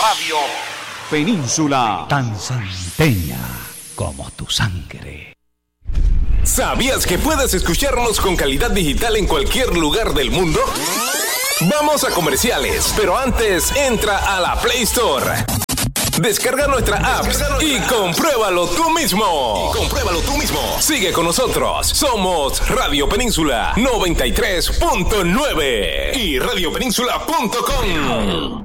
Radio Península. Tan centeña como tu sangre. ¿Sabías que puedes escucharnos con calidad digital en cualquier lugar del mundo? Vamos a comerciales, pero antes entra a la Play Store. Descarga nuestra app y compruébalo tú mismo. Sigue con nosotros. Somos Radio Península 93.9 y radiopenínsula.com.